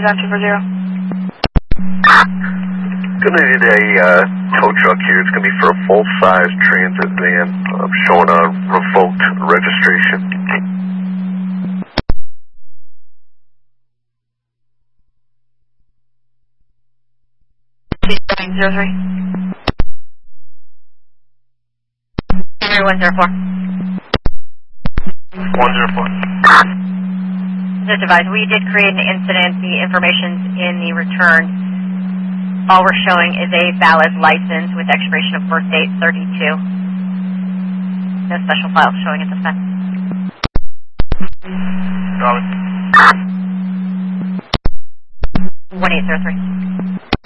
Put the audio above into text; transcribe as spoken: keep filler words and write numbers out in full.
Advise on two four zero. Gonna need a uh, tow truck here. It's gonna be for a full-size transit van. I'm showing a revoked registration. Zero three. Henry one zero four. One zero four. Just advise, we did create an incident. The information's in the return. All we're showing is a valid license with expiration of birth date thirty-two. No special files showing at this time. Got it. one eight zero three.